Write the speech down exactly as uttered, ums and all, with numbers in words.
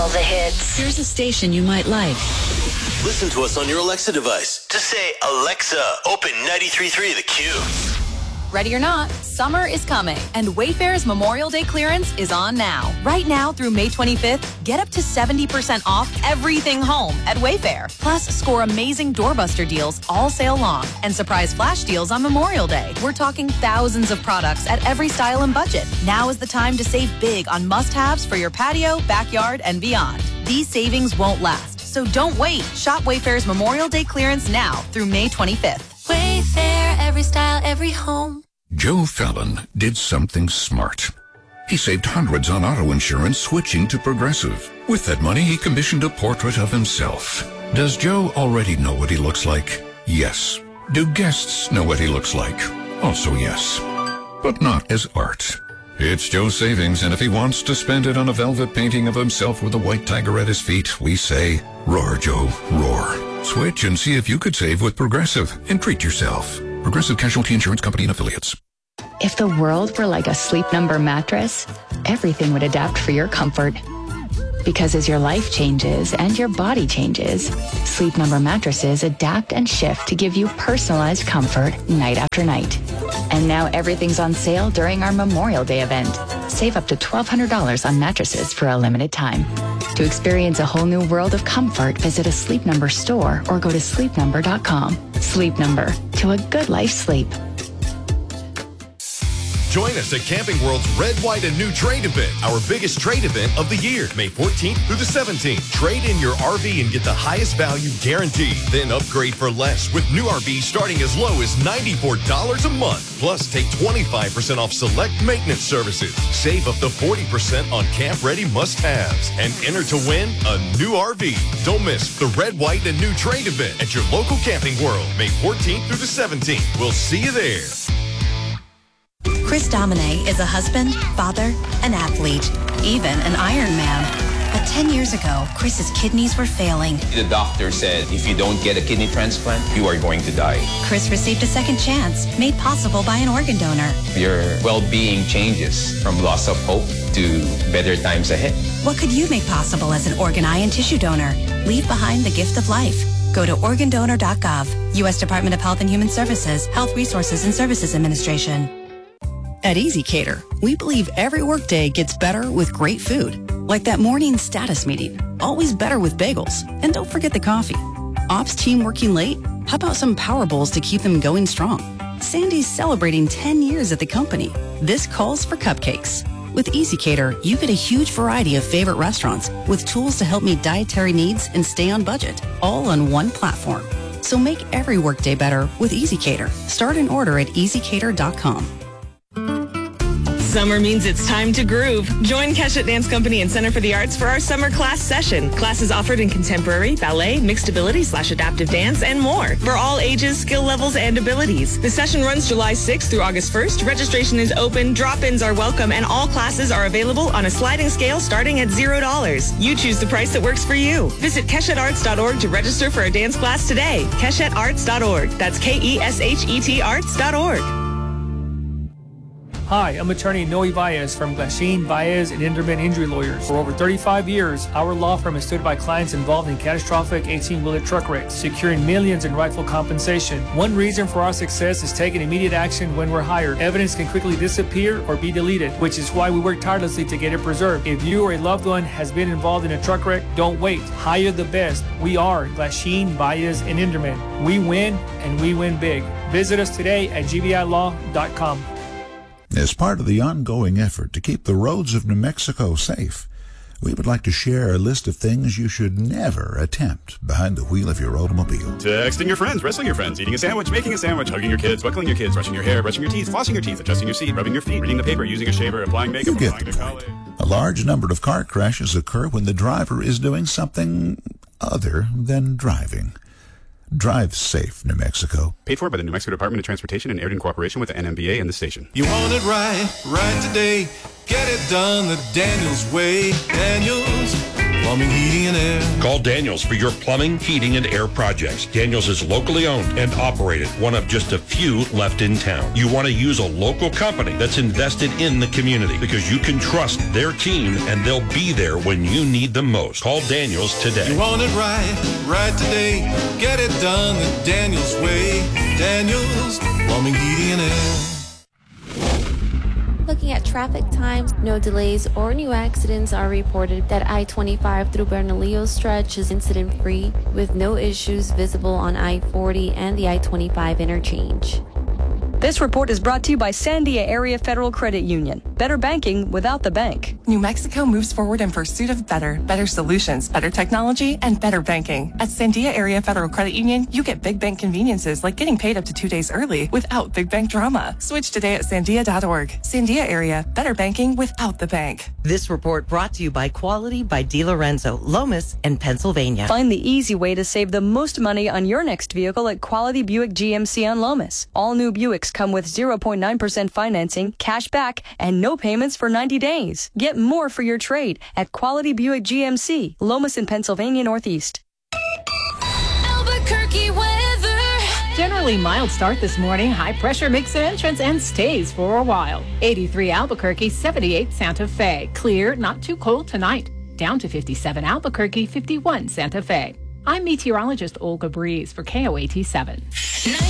All the hits. Here's a station you might like. Listen to us on your Alexa device. Just say, Alexa, open ninety-three point three The Q. Ready or not, summer is coming, and Wayfair's Memorial Day clearance is on now. Right now through May twenty-fifth, get up to seventy percent off everything home at Wayfair. Plus, score amazing doorbuster deals all sale long and surprise flash deals on Memorial Day. We're talking thousands of products at every style and budget. Now is the time to save big on must-haves for your patio, backyard, and beyond. These savings won't last, so don't wait. Shop Wayfair's Memorial Day clearance now through May twenty-fifth. Wayfair, every style, every home. Joe Fallon did something smart. He saved hundreds on auto insurance switching to Progressive. With that money, he commissioned a portrait of himself. Does Joe already know what he looks like? Yes. Do guests know what he looks like? Also yes. But not as art. It's Joe's savings, and if he wants to spend it on a velvet painting of himself with a white tiger at his feet, we say, roar, Joe, roar. Switch and see if you could save with Progressive and treat yourself. Progressive Casualty Insurance Company and Affiliates. If the world were like a Sleep Number mattress, everything would adapt for your comfort. Because as your life changes and your body changes, Sleep Number mattresses adapt and shift to give you personalized comfort night after night. And now everything's on sale during our Memorial Day event. Save up to twelve hundred dollars on mattresses for a limited time. To experience a whole new world of comfort, visit a Sleep Number store or go to sleep number dot com. Sleep Number, to a good life sleep. Join us at Camping World's Red, White, and New Trade event, our biggest trade event of the year, May fourteenth through the seventeenth. Trade in your R V and get the highest value guaranteed. Then upgrade for less with new R Vs starting as low as ninety-four dollars a month. Plus, take twenty-five percent off select maintenance services. Save up to forty percent on camp-ready must-haves. And enter to win a new R V. Don't miss the Red, White, and New Trade event at your local Camping World, May fourteenth through the seventeenth. We'll see you there. Chris Domine is a husband, father, an athlete, even an Ironman. But ten years ago, Chris's kidneys were failing. The doctor said, if you don't get a kidney transplant, you are going to die. Chris received a second chance, made possible by an organ donor. Your well-being changes from loss of hope to better times ahead. What could you make possible as an organ, eye, and tissue donor? Leave behind the gift of life. Go to organ donor dot gov. U S Department of Health and Human Services, Health Resources and Services Administration. At EasyCater, we believe every workday gets better with great food. Like that morning status meeting. Always better with bagels. And don't forget the coffee. Ops team working late? How about some Power Bowls to keep them going strong? Sandy's celebrating ten years at the company. This calls for cupcakes. With EasyCater, you get a huge variety of favorite restaurants with tools to help meet dietary needs and stay on budget, all on one platform. So make every workday better with EasyCater. Start an order at easy cater dot com. Summer means it's time to groove. Join Keshet Dance Company and Center for the Arts for our summer class session. Classes offered in contemporary, ballet, mixed ability slash adaptive dance, and more. For all ages, skill levels, and abilities. The session runs July sixth through August first. Registration is open, drop-ins are welcome, and all classes are available on a sliding scale starting at zero dollars. You choose the price that works for you. Visit keshet arts dot org to register for a dance class today. keshet arts dot org. That's K E S H E T arts dot org. Hi, I'm attorney Noe Baez from Glasheen, Baez, and Inderman Injury Lawyers. For over thirty-five years, our law firm has stood by clients involved in catastrophic eighteen-wheeler truck wrecks, securing millions in rightful compensation. One reason for our success is taking immediate action when we're hired. Evidence can quickly disappear or be deleted, which is why we work tirelessly to get it preserved. If you or a loved one has been involved in a truck wreck, don't wait. Hire the best. We are Glasheen, Baez, and Inderman. We win, and we win big. Visit us today at G B I law dot com. As part of the ongoing effort to keep the roads of New Mexico safe, we would like to share a list of things you should never attempt behind the wheel of your automobile. Texting your friends, wrestling your friends, eating a sandwich, making a sandwich, hugging your kids, buckling your kids, brushing your hair, brushing your teeth, flossing your teeth, adjusting your seat, rubbing your feet, reading the paper, using a shaver, applying makeup, you get applying the to point. college. A large number of car crashes occur when the driver is doing something other than driving. Drive safe, New Mexico. Paid for by the New Mexico Department of Transportation and aired in cooperation with the N M B A and the station. You want it right, right today. Get it done the Daniels way. Daniels, Plumbing, heating, and air. Call Daniels for your plumbing, heating, and air projects. Daniels is locally owned and operated, one of just a few left in town. You want to use a local company that's invested in the community because you can trust their team and they'll be there when you need them most. Call Daniels today. You want it right, right today. Get it done the Daniels way. Daniels, plumbing, heating, and air. Looking at traffic times, no delays or new accidents are reported. That I twenty-five through Bernalillo stretch is incident-free with no issues visible on I forty and the I twenty-five interchange. This report is brought to you by Sandia Area Federal Credit Union. Better banking without the bank. New Mexico moves forward in pursuit of better, better solutions, better technology, and better banking. At Sandia Area Federal Credit Union, you get big bank conveniences like getting paid up to two days early without big bank drama. Switch today at sandia dot org. Sandia Area, better banking without the bank. This report brought to you by Quality by DiLorenzo, Lomas, and Pennsylvania. Find the easy way to save the most money on your next vehicle at Quality Buick G M C on Lomas. All new Buicks come with zero point nine percent financing, cash back, and no payments for ninety days. Get more for your trade at Quality Buick G M C, Lomas in Pennsylvania Northeast. Albuquerque weather. Generally mild start this morning. High pressure makes an entrance and stays for a while. eighty-three Albuquerque, seventy-eight Santa Fe. Clear, not too cold tonight. Down to fifty-seven Albuquerque, fifty-one Santa Fe. I'm meteorologist Olga Breeze for K O A T seven.